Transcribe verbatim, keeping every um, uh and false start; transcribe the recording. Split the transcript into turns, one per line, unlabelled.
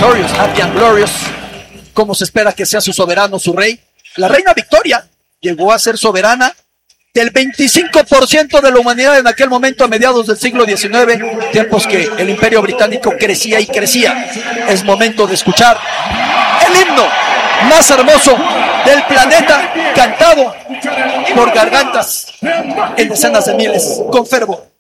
Victorious, Happy and Glorious, como se espera que sea su soberano, su rey. La reina Victoria llegó a ser soberana del veinticinco por ciento de la humanidad en aquel momento, a mediados del siglo diecinueve, tiempos que el Imperio Británico crecía y crecía. Es momento de escuchar el himno más hermoso del planeta, cantado por gargantas en decenas de miles, con fervor.